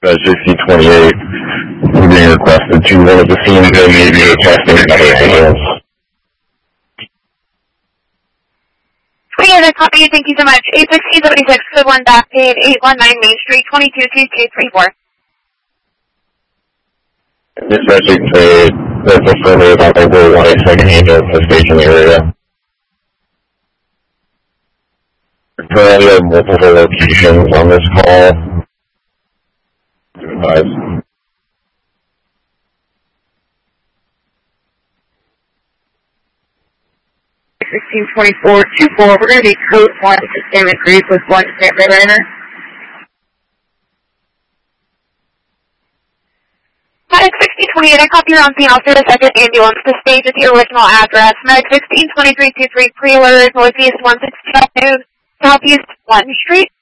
1628 being requested to one of the scenes that may be testing another ambulance. Yeah, that's copy. Thank you so much. 81676, code 1 back paid, 819 Main Street, 222234. Dispatching to the further about the Will 182nd ambulance in the station area. Currently have multiple locations on this call. Advise. 162424, we're going to be code 1 systemic group with 1 standby runner. Medic 1628, I copy your on scene officer the second ambulance to stage at the original address. Medic 162323, pre-alert, northeast 160 Avenue, southeast 1 Street.